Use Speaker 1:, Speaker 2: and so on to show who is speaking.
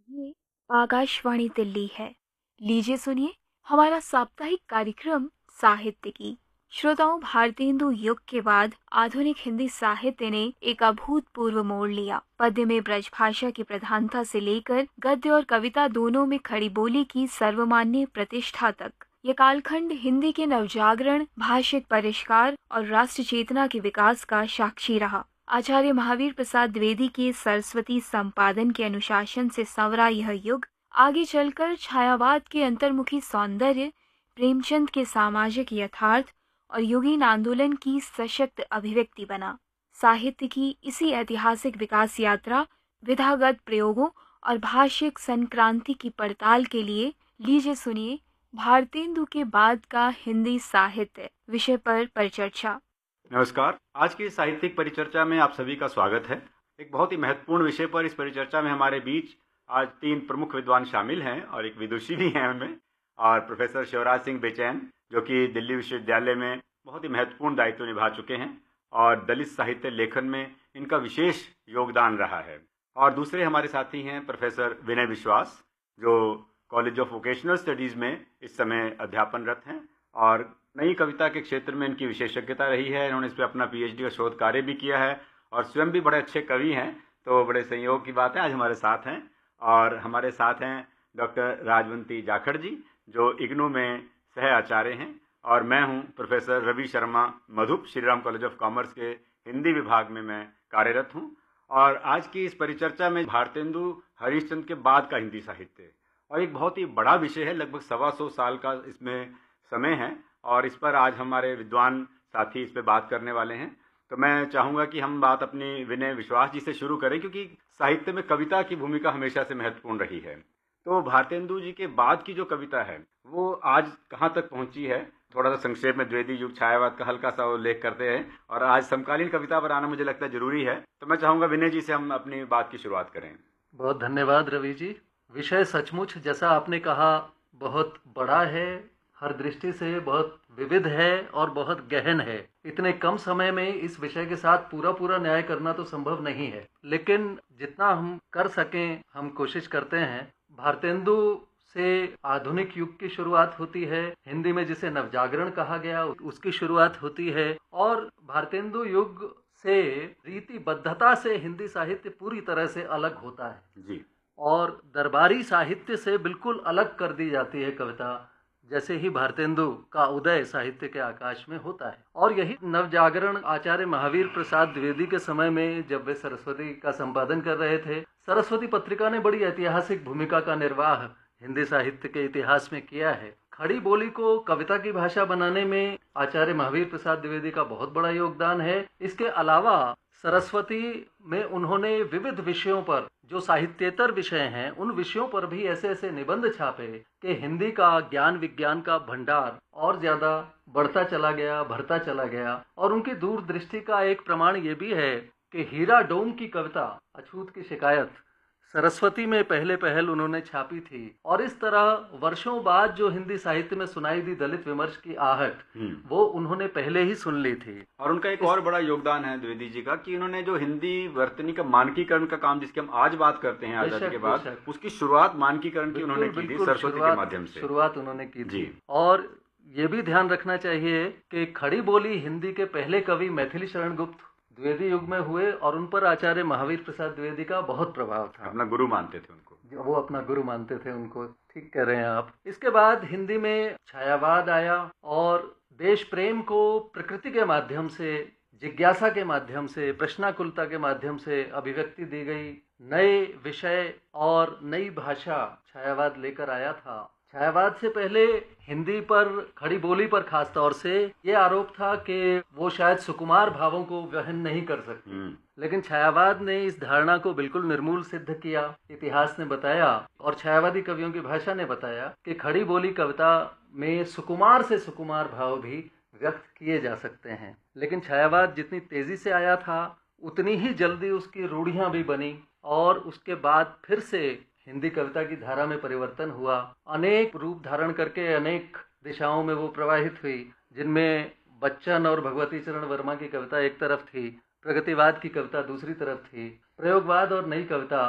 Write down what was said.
Speaker 1: ये आकाशवाणी दिल्ली है। लीजिए सुनिए हमारा साप्ताहिक कार्यक्रम साहित्य की। श्रोताओं, भारतेंदु युग के बाद आधुनिक हिंदी साहित्य ने एक अभूतपूर्व मोड़ लिया। पद्य में ब्रजभाषा की प्रधानता से लेकर गद्य और कविता दोनों में खड़ी बोली की सर्वमान्य प्रतिष्ठा तक, ये कालखंड हिंदी के नवजागरण, भाषिक परिष्कार और राष्ट्र चेतना के विकास का साक्षी रहा। आचार्य महावीर प्रसाद द्विवेदी के सरस्वती संपादन के अनुशासन से संवरा यह युग आगे चलकर छायावाद के अंतर्मुखी सौंदर्य, प्रेमचंद के सामाजिक यथार्थ और युगीन आंदोलन की सशक्त अभिव्यक्ति बना। साहित्य की इसी ऐतिहासिक विकास यात्रा, विधागत प्रयोगों और भाषिक संक्रांति की पड़ताल के लिए लीजिए सुनिए भारतेंदु के बाद का हिंदी साहित्य विषय पर परिचर्चा।
Speaker 2: नमस्कार। आज की साहित्यिक परिचर्चा में आप सभी का स्वागत है। एक बहुत ही महत्वपूर्ण विषय पर इस परिचर्चा में हमारे बीच आज 3 प्रमुख विद्वान शामिल हैं और एक विदुषी भी हैं उनमें, और प्रोफेसर शिवराज सिंह बेचैन जो कि दिल्ली विश्वविद्यालय में बहुत ही महत्वपूर्ण दायित्व निभा चुके हैं और दलित साहित्य लेखन में इनका विशेष योगदान रहा है। और दूसरे हमारे साथी हैं प्रोफेसर विनय विश्वास जो कॉलेज ऑफ वोकेशनल स्टडीज़ में इस समय अध्यापनरत हैं और नई कविता के क्षेत्र में इनकी विशेषज्ञता रही है। इन्होंने इस पर अपना पीएचडी का शोध कार्य भी किया है और स्वयं भी बड़े अच्छे कवि हैं, तो बड़े संयोग की बात है आज हमारे साथ हैं। और हमारे साथ हैं डॉक्टर राजवंती जाखड़ जी जो इग्नू में सह आचार्य हैं, और मैं हूं professor Ravi Sharma Madhup, Shriram college of commerce के हिंदी विभाग में मैं कार्यरत हूं। और आज की इस परिचर्चा में भारतेंदु हरिश्चंद्र के बाद का हिंदी साहित्य, और एक बहुत ही बड़ा विषय है, लगभग 125 साल का इसमें समय है और इस पर आज हमारे विद्वान साथी इस पर बात करने वाले हैं। तो मैं चाहूँगा कि हम बात अपनी विनय विश्वास जी से शुरू करें, क्योंकि साहित्य में कविता की भूमिका हमेशा से महत्वपूर्ण रही है। तो भारतेंदु जी के बाद की जो कविता है वो आज कहाँ तक पहुँची है, थोड़ा सा संक्षेप में द्विवेदी युग, छायावाद का हल्का सा उल्लेख करते हैं, और आज समकालीन कविता पर आना मुझे लगता है जरूरी है। तो मैं चाहूँगा विनय जी से हम अपनी बात की शुरुआत करें।
Speaker 3: बहुत धन्यवाद रवि जी। विषय सचमुच जैसा आपने कहा बहुत बड़ा है, हर दृष्टि से बहुत विविध है और बहुत गहन है। इतने कम समय में इस विषय के साथ पूरा न्याय करना तो संभव नहीं है, लेकिन जितना हम कर सकें हम कोशिश करते हैं। भारतेंदु से आधुनिक युग की शुरुआत होती है, हिंदी में जिसे नवजागरण कहा गया उसकी शुरुआत होती है, और भारतेंदु युग से रीतिबद्धता से हिंदी साहित्य पूरी तरह से अलग होता है
Speaker 2: जी,
Speaker 3: और दरबारी साहित्य से बिल्कुल अलग कर दी जाती है कविता, जैसे ही भारतेंदु का उदय साहित्य के आकाश में होता है। और यही नवजागरण आचार्य महावीर प्रसाद द्विवेदी के समय में, जब वे सरस्वती का संपादन कर रहे थे, सरस्वती पत्रिका ने बड़ी ऐतिहासिक भूमिका का निर्वाह हिंदी साहित्य के इतिहास में किया है। खड़ी बोली को कविता की भाषा बनाने में आचार्य महावीर प्रसाद द्विवेदी का बहुत बड़ा योगदान है। इसके अलावा सरस्वती में उन्होंने विविध विषयों पर, जो साहित्येतर विषय हैं, उन विषयों पर भी ऐसे ऐसे निबंध छापे कि हिंदी का ज्ञान विज्ञान का भंडार और ज्यादा बढ़ता चला गया, भरता चला गया। और उनकी दूरदृष्टि का एक प्रमाण ये भी है कि हीरा डोम की कविता अछूत की शिकायत सरस्वती में पहले पहल उन्होंने छापी थी, और इस तरह वर्षों बाद जो हिंदी साहित्य में सुनाई दी दलित विमर्श की आहट, वो उन्होंने पहले ही सुन ली थी।
Speaker 2: और उनका एक और बड़ा योगदान है द्विवेदी जी का कि उन्होंने जो हिंदी वर्तनी का मानकीकरण का काम, जिसकी हम आज बात करते हैं आजादी के बाद, उसकी शुरुआत मानकीकरण की उन्होंने की थी, सरस्वती के माध्यम से शुरुआत
Speaker 3: उन्होंने की थी। और ये भी ध्यान रखना चाहिए कि खड़ी बोली हिंदी के पहले कवि मैथिली शरण गुप्त द्विवेदी युग में हुए, और उन पर आचार्य महावीर प्रसाद द्विवेदी का बहुत प्रभाव था।
Speaker 2: अपना गुरु मानते थे उनको,
Speaker 3: वो अपना गुरु मानते थे उनको, ठीक कह रहे हैं आप। इसके बाद हिंदी में छायावाद आया और देश प्रेम को प्रकृति के माध्यम से, जिज्ञासा के माध्यम से, प्रश्नाकुलता के माध्यम से अभिव्यक्ति दी गई। नए विषय और नई भाषा छायावाद लेकर आया था। छायावाद से पहले हिंदी पर, खड़ी बोली पर खास तौर से ये आरोप था कि वो शायद सुकुमार भावों को वहन नहीं कर सकती, लेकिन छायावाद ने इस धारणा को बिल्कुल निर्मूल सिद्ध किया। इतिहास ने बताया और छायावादी कवियों की भाषा ने बताया कि खड़ी बोली कविता में सुकुमार से सुकुमार भाव भी व्यक्त किए जा सकते हैं। लेकिन छायावाद जितनी तेजी से आया था उतनी ही जल्दी उसकी रूढ़ियां भी बनी, और उसके बाद फिर से हिंदी कविता की धारा में परिवर्तन हुआ। अनेक रूप धारण करके अनेक दिशाओं में वो प्रवाहित हुई, जिनमें बच्चन और भगवती चरण वर्मा की कविता एक तरफ थी, प्रगतिवाद की कविता दूसरी तरफ थी, प्रयोगवाद और नई कविता